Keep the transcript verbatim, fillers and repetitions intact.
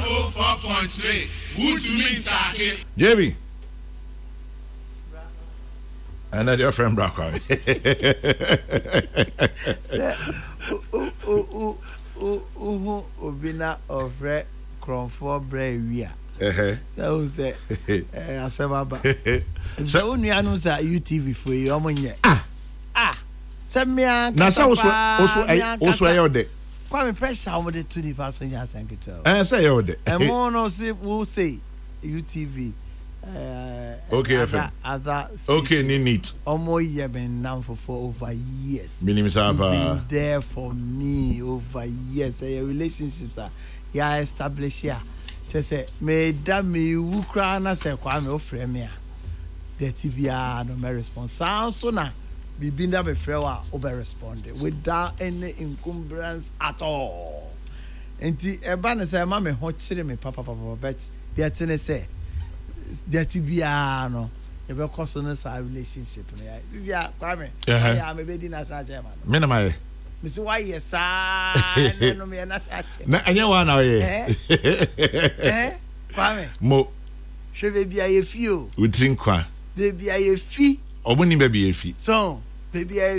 oh four point three. Who to me take? J B. And that's your friend Brackwell. Obina of red Cronford Bravia. So say, I said, Baba. So, only announce at U T V for you. Ah, ah, send me a Nasa also, also, also, I ordered. Quite pressure over the two person. Yes, thank you. I say, I ordered. And more no say, we'll say U T V. Uh, okay, other, other okay, neat. Almost you have been now for for over years. Minimum been there for me over years. Your relationships are yeah established here. Just say me that me who cry na say kwa me ofre me a. The T V a no me response. So na be been that me frɛ wa over respond without any encumbrance at all. Enti eba na say ma me ho kyere me papa papa but the thing say that bia no e be cause no sa relationship no ya sisi a kwame ya me be di na sa chairman me na mai me say why yes sa no me na sa chairman na anya wa na ye eh eh kwame mo hwe be bia ye fi o utrin kwa be bia ye fi obuni be bia ye fi so be bia